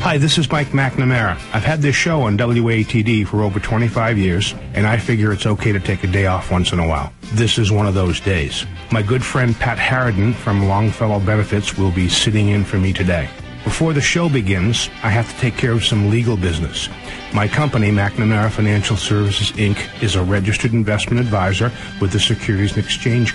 Hi, this is Mike McNamara. I've had this show on WATD for over 25 years, and I figure it's okay to take a day off once in a while. This is one of those days. My good friend Pat Harridan from Longfellow Benefits will be sitting in for me today. Before the show begins, I have to take care of some legal business. My company, McNamara Financial Services, Inc., is a registered investment advisor with the Securities and Exchange